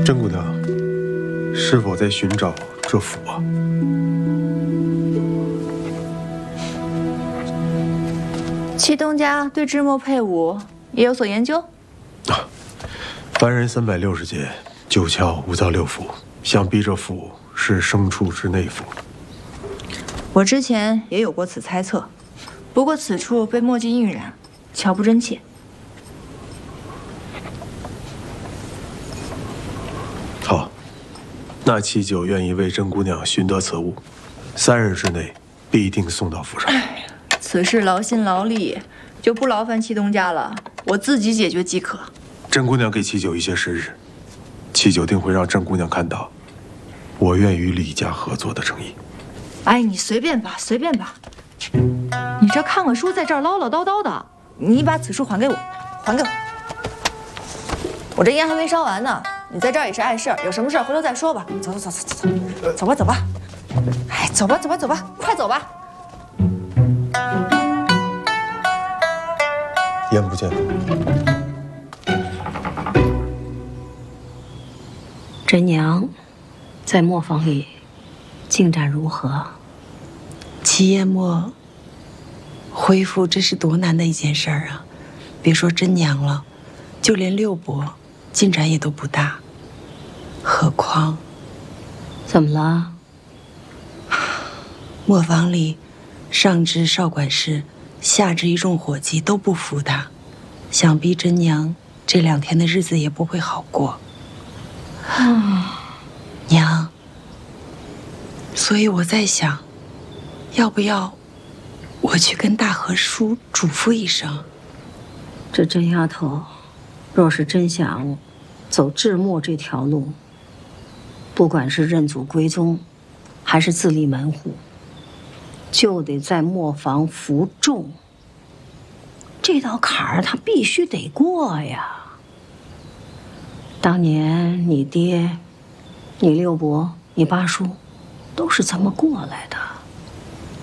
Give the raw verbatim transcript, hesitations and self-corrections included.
甄姑娘，是否在寻找这符啊？ 祁东家对制墨配伍也有所研究。 啊，凡人三百六十劫，九窍五脏六腑，想必这符是牲畜之内符。 我之前也有过此猜测，不过此处被墨迹印染，瞧不真切。 好，那七九愿意为甄姑娘寻得此物，三日之内必定送到府上。 哎，此事劳心劳力，就不劳烦祁东家了，我自己解决即可。 甄姑娘给七九一些时日，七九定会让甄姑娘看到我愿与李家合作的诚意。 哎，你随便吧，随便吧。你这看个书，在这儿唠唠叨叨的，你把此书还给我，还给我。我这烟还没烧完呢。 你在这儿也是碍事儿，有什么事儿回头再说吧。走走走走走走，走吧走吧。哎，走吧走吧走吧，快走吧。 眼不见。 甄娘，在磨坊里进展如何？ 祁砚墨恢复，这是多难的一件事儿啊！别说甄娘了，就连六伯进展也都不大。 何况， 怎么了？ 磨坊里，上至少管事，下至一众伙计都不服他，想必甄娘这两天的日子也不会好过。啊，娘，所以我在想，要不要我去跟大和叔嘱咐一声？ 这甄丫头，若是真想走制墨这条路， 不管是认祖归宗，还是自立门户，就得在磨坊服众。这道坎儿他必须得过呀。当年你爹、你六伯、你八叔，都是这么过来的。